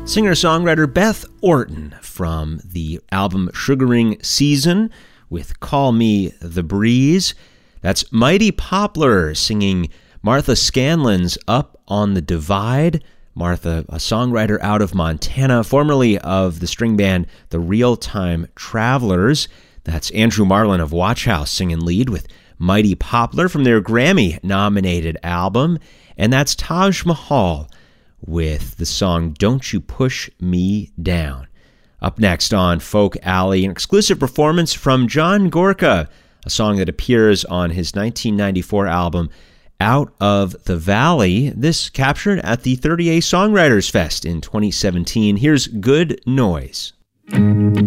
Singer-songwriter Beth Orton from the album Sugaring Season with Call Me the Breeze. That's Mighty Poplar singing Martha Scanlon's Up on the Divide. Martha, a songwriter out of Montana, formerly of the string band The Real-Time Travelers. That's Andrew Marlin of Watch House singing lead with Mighty Poplar from their Grammy-nominated album. And that's Taj Mahal with the song Don't You Push Me Down. Up next on Folk Alley, an exclusive performance from John Gorka, a song that appears on his 1994 album Out of the Valley. This captured at the 30A Songwriters Fest in 2017. Here's Good Noise.